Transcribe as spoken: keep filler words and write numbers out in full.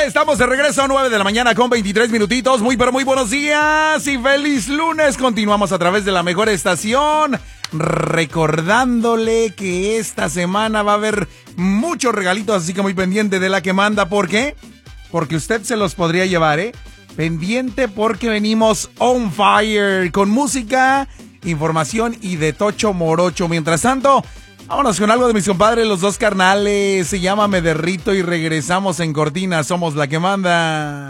Ya estamos de regreso a nueve de la mañana con veintitrés minutitos. Muy pero muy buenos días y feliz lunes. Continuamos a través de la mejor estación, recordándole que esta semana va a haber muchos regalitos, así que muy pendiente de la que manda. ¿Por qué? Porque usted se los podría llevar, ¿eh? Pendiente porque venimos on fire con música, información y de tocho morocho. Mientras tanto, vámonos con algo de mis compadres, los dos carnales. Se llama Me Derrito y regresamos en cortina. Somos la que manda.